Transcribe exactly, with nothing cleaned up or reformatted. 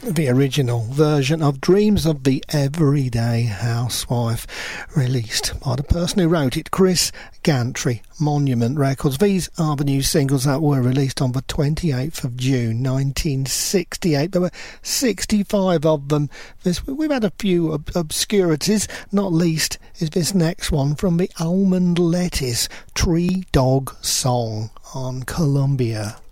the original version of Dreams of the Everyday Housewife, released by the person who wrote it, Chris Gantry, Monument Records. These are the new singles that were released on the twenty-eighth of June nineteen sixty-eight. There were sixty-five of them. This, we've had a few ob- obscurities, not least is this next one from the Almond Lettuce Tree Dog Song on Columbia.